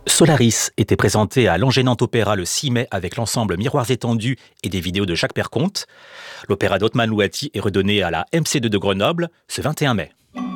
Solaris était présenté à l'Angers Opéra le 6 mai avec l'ensemble Miroirs étendus et des vidéos de Jacques Perconte. L'opéra d'Othman Louati est redonné à la MC2 de Grenoble ce 21 mai.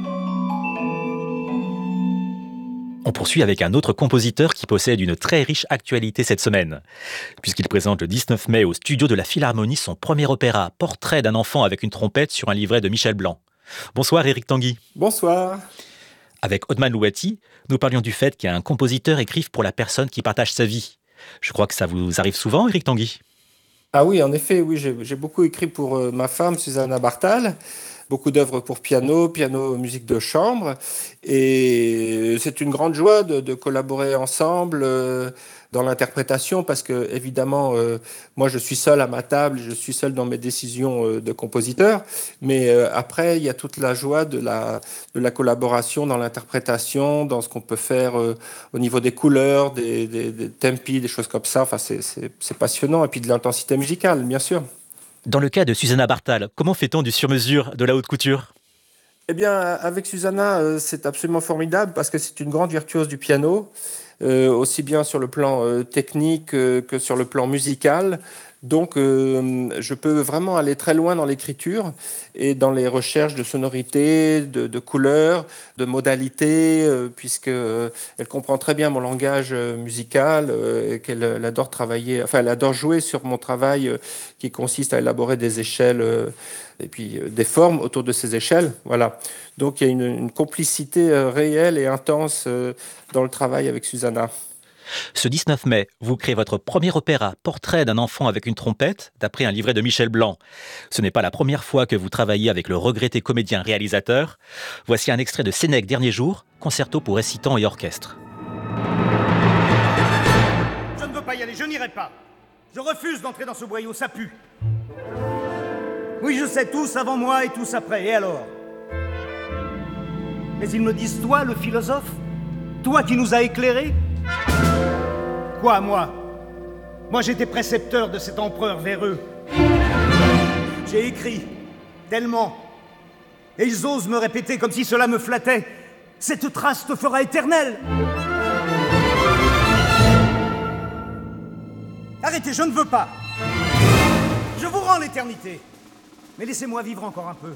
On poursuit avec un autre compositeur qui possède une très riche actualité cette semaine, puisqu'il présente le 19 mai au studio de la Philharmonie son premier opéra, Portrait d'un enfant avec une trompette sur un livret de Michel Blanc. Bonsoir Éric Tanguy. Bonsoir. Avec Othman Louati, nous parlions du fait qu'un compositeur écrive pour la personne qui partage sa vie. Je crois que ça vous arrive souvent, Éric Tanguy. Ah oui, en effet, oui, j'ai beaucoup écrit pour ma femme, Susanna Bartal. Beaucoup d'œuvres pour piano, musique de chambre. Et c'est une grande joie de collaborer ensemble dans l'interprétation parce que, évidemment, moi, je suis seul à ma table, je suis seul dans mes décisions de compositeur. Mais après, il y a toute la joie de la collaboration dans l'interprétation, dans ce qu'on peut faire au niveau des couleurs, des tempi, des choses comme ça. Enfin, c'est passionnant. Et puis de l'intensité musicale, bien sûr. Dans le cas de Susanna Bartal, comment fait-on du sur-mesure, de la haute couture ? Eh bien, avec Susanna, c'est absolument formidable parce que c'est une grande virtuose du piano, aussi bien sur le plan technique que sur le plan musical. Donc, je peux vraiment aller très loin dans l'écriture et dans les recherches de sonorités, de couleurs, de modalités, puisque elle comprend très bien mon langage musical et qu'elle adore travailler, enfin, elle adore jouer sur mon travail qui consiste à élaborer des échelles et puis des formes autour de ces échelles. Voilà. Donc, il y a une complicité réelle et intense dans le travail avec Susanna. Ce 19 mai, vous créez votre premier opéra, Portrait d'un enfant avec une trompette, d'après un livret de Michel Blanc. Ce n'est pas la première fois que vous travaillez avec le regretté comédien-réalisateur. Voici un extrait de Sénèque Dernier Jour, concerto pour récitant et orchestre. Je ne veux pas y aller, je n'irai pas. Je refuse d'entrer dans ce boyau, ça pue. Oui, je sais, tous avant moi et tous après, et alors ? Mais ils me disent, toi, le philosophe, toi qui nous as éclairés ? Quoi, moi ? Moi, j'étais précepteur de cet empereur véreux. J'ai écrit, tellement. Et ils osent me répéter comme si cela me flattait. Cette trace te fera éternelle. Arrêtez, je ne veux pas. Je vous rends l'éternité. Mais laissez-moi vivre encore un peu.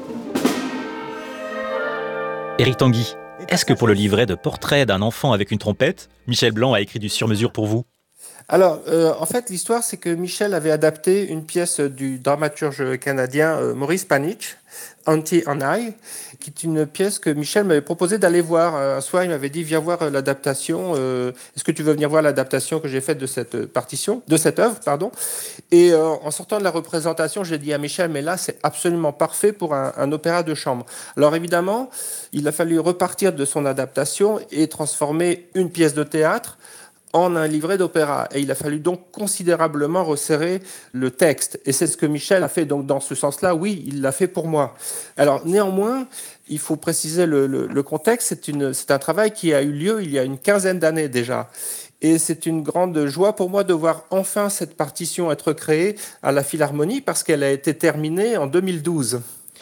Éric Tanguy, est-ce que pour le livret de Portrait d'un enfant avec une trompette, Michel Blanc a écrit du sur-mesure pour vous ? Alors, en fait, l'histoire, c'est que Michel avait adapté une pièce du dramaturge canadien Maurice Panich, Auntie and I, qui est une pièce que Michel m'avait proposé d'aller voir. Un soir, il m'avait dit, viens voir l'adaptation. Est-ce que tu veux venir voir l'adaptation que j'ai faite de cette œuvre, pardon. Et en sortant de la représentation, j'ai dit à Michel, mais là, c'est absolument parfait pour un opéra de chambre. Alors évidemment, il a fallu repartir de son adaptation et transformer une pièce de théâtre en un livret d'opéra. Et il a fallu donc considérablement resserrer le texte. Et c'est ce que Michel a fait. Donc dans ce sens-là, oui, il l'a fait pour moi. Alors néanmoins, il faut préciser le contexte. C'est un travail qui a eu lieu il y a une quinzaine d'années déjà. Et c'est une grande joie pour moi de voir enfin cette partition être créée à la Philharmonie parce qu'elle a été terminée en 2012.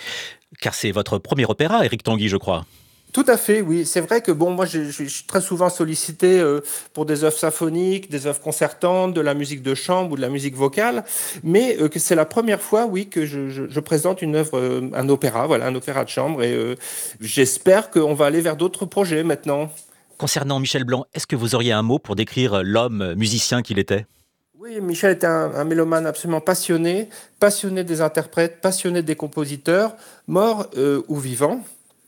Car c'est votre premier opéra, Éric Tanguy, je crois. Tout à fait, oui. C'est vrai que moi, je suis très souvent sollicité pour des œuvres symphoniques, des œuvres concertantes, de la musique de chambre ou de la musique vocale, mais que c'est la première fois, oui, que je présente une œuvre, un opéra, voilà, un opéra de chambre, et j'espère qu'on va aller vers d'autres projets maintenant. Concernant Michel Blanc, est-ce que vous auriez un mot pour décrire l'homme musicien qu'il était ? Oui, Michel était un mélomane absolument passionné des interprètes, passionné des compositeurs, morts ou vivants.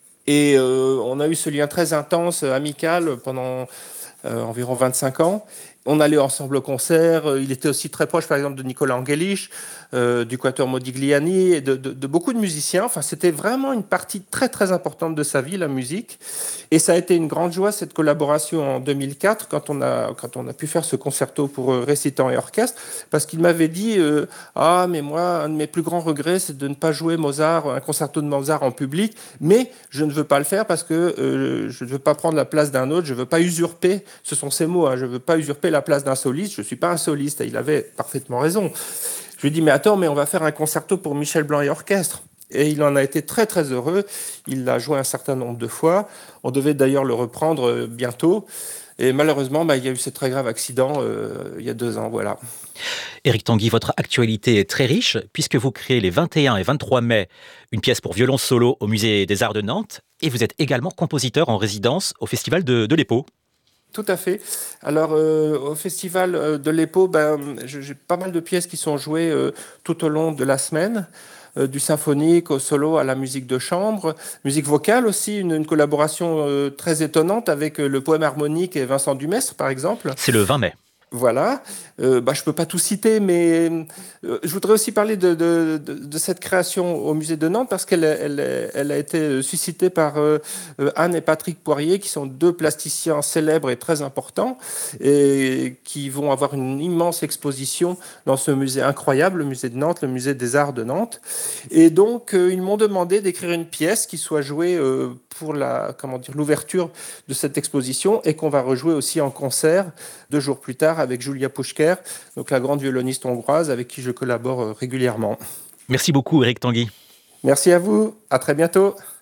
Et on a eu ce lien très intense, amical, pendant environ 25 ans. On allait ensemble au concert. Il était aussi très proche, par exemple, de Nicolas Angelich, du Quatuor Modigliani et de beaucoup de musiciens. Enfin, c'était vraiment une partie très, très importante de sa vie, la musique. Et ça a été une grande joie, cette collaboration en 2004, quand on a pu faire ce concerto pour récitant et orchestre, parce qu'il m'avait dit ah, mais moi, un de mes plus grands regrets, c'est de ne pas jouer Mozart, un concerto de Mozart en public, mais je ne veux pas le faire parce que je ne veux pas prendre la place d'un autre, je ne veux pas usurper, ce sont ses mots, hein, je ne veux pas usurper la place d'un soliste, je ne suis pas un soliste, et il avait parfaitement raison. Je lui ai dit, mais attends, mais on va faire un concerto pour Michel Blanc et orchestre. et il en a été très très heureux. Il l'a joué un certain nombre de fois. On devait d'ailleurs le reprendre bientôt. Et malheureusement, il y a eu ce très grave accident il y a 2 ans, voilà. Éric Tanguy, votre actualité est très riche puisque vous créez les 21 et 23 mai une pièce pour violon solo au Musée des Arts de Nantes et vous êtes également compositeur en résidence au Festival de l'EPO. Tout à fait. Alors, au festival de l'EPO, j'ai pas mal de pièces qui sont jouées tout au long de la semaine, du symphonique au solo à la musique de chambre, musique vocale aussi, une collaboration très étonnante avec le poème harmonique et Vincent Dumestre, par exemple. C'est le 20 mai. Voilà, je peux pas tout citer, mais je voudrais aussi parler de cette création au musée de Nantes parce elle a été suscitée par Anne et Patrick Poirier, qui sont 2 plasticiens célèbres et très importants, et qui vont avoir une immense exposition dans ce musée incroyable, le musée de Nantes, le musée des Arts de Nantes. Et donc, ils m'ont demandé d'écrire une pièce qui soit jouée pour l'ouverture de cette exposition et qu'on va rejouer aussi en concert 2 jours plus tard avec Julia Puschker, donc la grande violoniste hongroise avec qui je collabore régulièrement. Merci beaucoup Éric Tanguy. Merci à vous, à très bientôt.